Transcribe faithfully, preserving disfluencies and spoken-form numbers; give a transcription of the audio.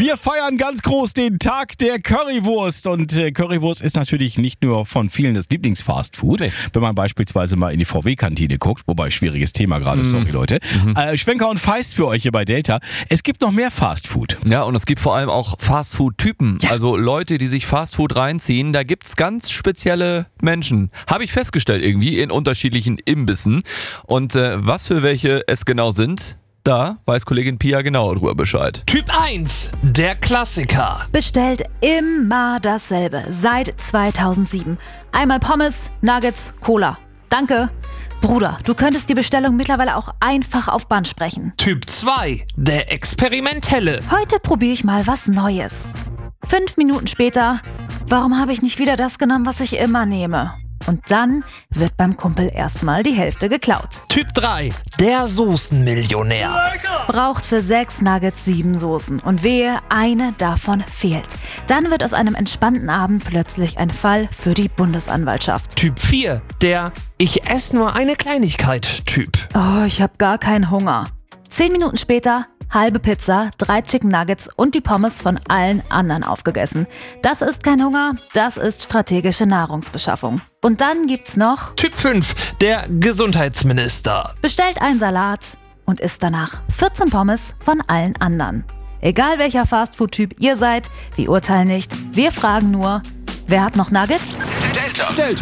Wir feiern ganz groß den Tag der Currywurst. Und äh, Currywurst ist natürlich nicht nur von vielen das Lieblingsfastfood. Nee. Wenn man beispielsweise mal in die V W-Kantine guckt, wobei schwieriges Thema gerade, mm. sorry Leute. Mhm. Äh, Schwenker und Feist für euch hier bei Delta. Es gibt noch mehr Fastfood. Ja, und es gibt vor allem auch Fastfood-Typen. Ja. Also Leute, die sich Fastfood reinziehen. Da gibt's ganz spezielle Menschen. Habe ich festgestellt irgendwie in unterschiedlichen Imbissen. Und äh, was für welche es genau sind, da weiß Kollegin Pia genauer drüber Bescheid. Typ eins, der Klassiker. Bestellt immer dasselbe, seit zweitausendsieben. Einmal Pommes, Nuggets, Cola. Danke. Bruder, du könntest die Bestellung mittlerweile auch einfach auf Band sprechen. Typ zwei, der Experimentelle. Heute probiere ich mal was Neues. Fünf Minuten später, warum habe ich nicht wieder das genommen, was ich immer nehme? Und dann wird beim Kumpel erstmal die Hälfte geklaut. Typ drei, der Soßenmillionär. Braucht für sechs Nuggets sieben Soßen und wehe, eine davon fehlt. Dann wird aus einem entspannten Abend plötzlich ein Fall für die Bundesanwaltschaft. Typ vier, der Ich esse nur eine Kleinigkeit Typ. Oh, ich habe gar keinen Hunger. Zehn Minuten später, halbe Pizza, drei Chicken Nuggets und die Pommes von allen anderen aufgegessen. Das ist kein Hunger, das ist strategische Nahrungsbeschaffung. Und dann gibt's noch Typ fünf, der Gesundheitsminister. Bestellt einen Salat und isst danach vierzehn Pommes von allen anderen. Egal welcher Fastfood-Typ ihr seid, wir urteilen nicht, wir fragen nur, wer hat noch Nuggets? Delta. Delta.